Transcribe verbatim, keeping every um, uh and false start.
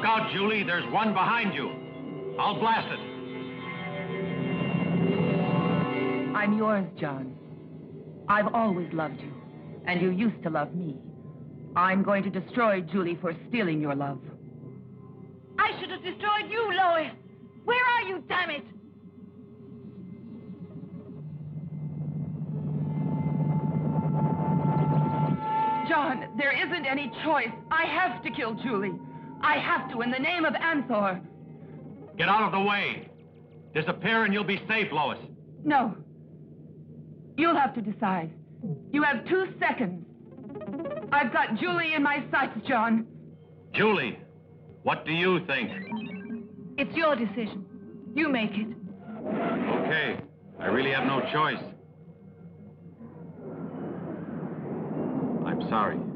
Look out, Julie. There's one behind you. I'll blast it. I'm yours, John. I've always loved you, and you used to love me. I'm going to destroy Julie for stealing your love. I should have destroyed you, Lois. Where are you, damn it? John, there isn't any choice. I have to kill Julie. I have to, in the name of Anthor. Get out of the way. Disappear and you'll be safe, Lois. No. You'll have to decide. You have two seconds. I've got Julie in my sights, John. Julie, what do you think? It's your decision. You make it. Okay. I really have no choice. I'm sorry.